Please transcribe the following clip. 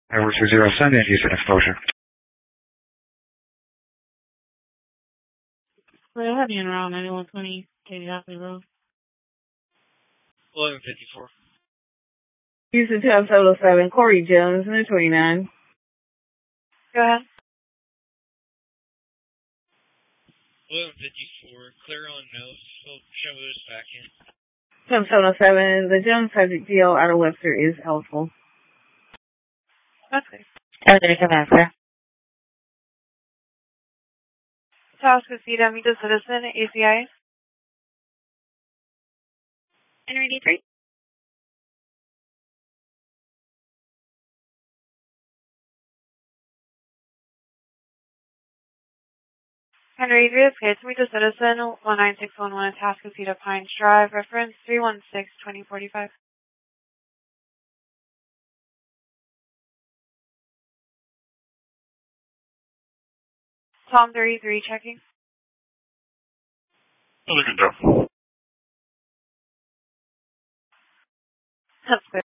Tower 207, Houston exposure. Well, heavy and around 9120 Katy Hockley Road. 1154. Houston 707, Corey Jones, 129. Go ahead. 1154, clear on nose, show those back in. 707, the Jones subject deal out of Webster is helpful. That's good. Everything is answer. Tascasita, meet the citizen, ACI. Henry D3. Henry D3, okay, to meet the citizen, 19611 Tascasita Pines Drive, reference 316-2045. Tom 33 checking. Really good job. That's good.